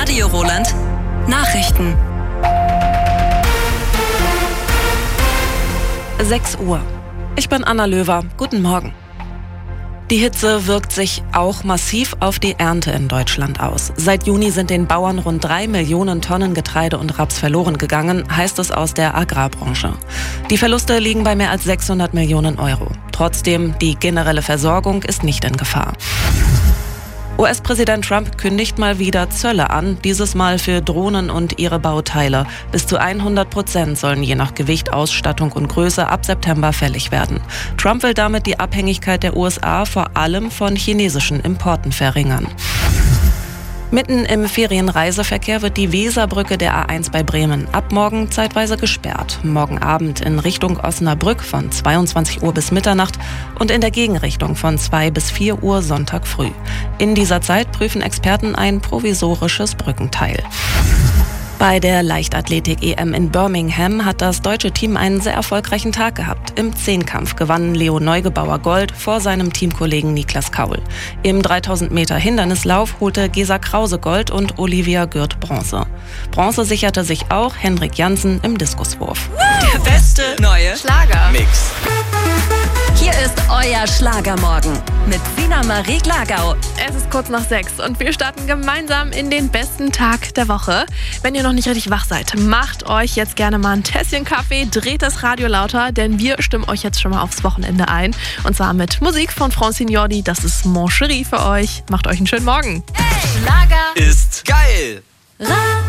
Radio Roland. Nachrichten. 6 Uhr. Ich bin Anna Löwer. Guten Morgen. Die Hitze wirkt sich auch massiv auf die Ernte in Deutschland aus. Seit Juni sind den Bauern rund 3 Millionen Tonnen Getreide und Raps verloren gegangen, heißt es aus der Agrarbranche. Die Verluste liegen bei mehr als 600 Millionen Euro. Trotzdem, die generelle Versorgung ist nicht in Gefahr. US-Präsident Trump kündigt mal wieder Zölle an, dieses Mal für Drohnen und ihre Bauteile. Bis zu 100% sollen je nach Gewicht, Ausstattung und Größe ab September fällig werden. Trump will damit die Abhängigkeit der USA vor allem von chinesischen Importen verringern. Mitten im Ferienreiseverkehr wird die Weserbrücke der A1 bei Bremen ab morgen zeitweise gesperrt. Morgen Abend in Richtung Osnabrück von 22 Uhr bis Mitternacht und in der Gegenrichtung von 2 bis 4 Uhr Sonntag früh. In dieser Zeit prüfen Experten ein provisorisches Brückenteil. Bei der Leichtathletik-EM in Birmingham hat das deutsche Team einen sehr erfolgreichen Tag gehabt. Im Zehnkampf gewann Leo Neugebauer Gold vor seinem Teamkollegen Niklas Kaul. Im 3000 Meter Hindernislauf holte Gesa Krause Gold und Olivia Gürt Bronze. Bronze sicherte sich auch Henrik Janssen im Diskuswurf. Der beste neue Schlager-Mix. Hier ist euer Schlagermorgen mit Sina Marie Glagau. Es ist kurz nach 6 und wir starten gemeinsam in den besten Tag der Woche. Wenn ihr noch nicht richtig wach seid, macht euch jetzt gerne mal ein Tässchen Kaffee, dreht das Radio lauter, denn wir stimmen euch jetzt schon mal aufs Wochenende ein. Und zwar mit Musik von Francine Jordi, das ist Mon Chéri für euch. Macht euch einen schönen Morgen. Hey, Schlager Ist geil.